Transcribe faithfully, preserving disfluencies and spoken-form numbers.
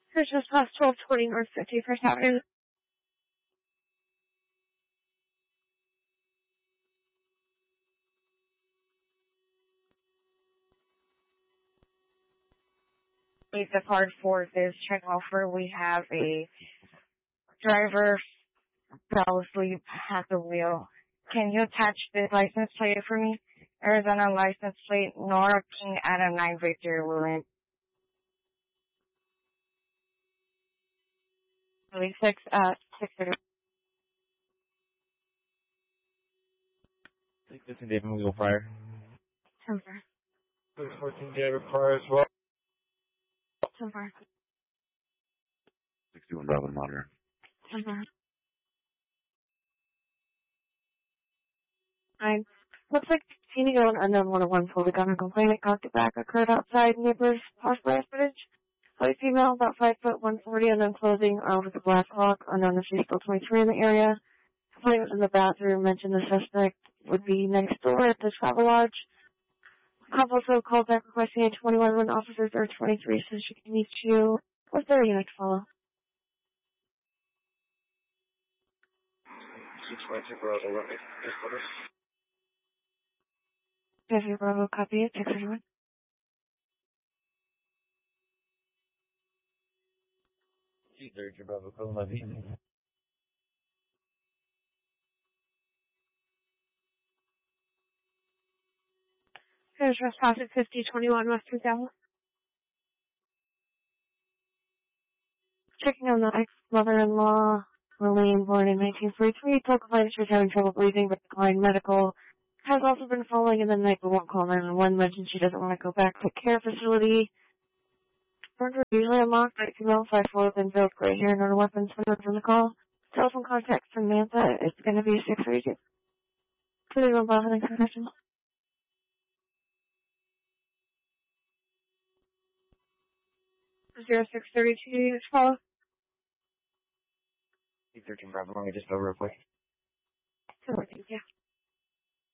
Here's just past twelve twenty North fifty-first Avenue. The card for this check offer, we have a driver fell asleep at the wheel. Can you attach the license plate for me? Arizona license plate, Nora King Adam nine Victor William. Six, uh, six thirty. Take this and David, we go prior. ten four. six fourteen David prior as well. ten four. sixty-one Bravo monitor. ten four. Nine. Looks like Tina Go and unknown one oh one pulled a gun and complaint it cocked it back occurred outside neighbors' phosphorus footage. White female, about five foot one forty, unknown clothing, armed with a black hawk, unknown if she's still twenty-three in the area. Complaint was in the bathroom, mentioned the suspect would be next door at the travel lodge. Couple also called back requesting a twenty-one when officers are twenty-three so she can meet you. What's their unit to follow? six twenty-two Bravo, right. Yes, your Bravo, copy it, six thirty-one. Two thirty Bravo, call my V. Here's trespass at fifty twenty-one West two thousand. Checking on the ex-mother-in-law, Lillian, born in nineteen forty-three, told complainant she was having trouble breathing but declined medical. Has also been falling in the night but won't call nine one one. Mentioned she doesn't want to go back to care facility. Murder usually unlocked, right female, five foot four with involved gray hair, no weapons, from the call. Telephone contact from Samantha, it's going to be six thirty-two. Please don't bother any questions. Zero six thirty-two, units follow. two thirteen Bravo, let me just go real quick. Sure, thank you.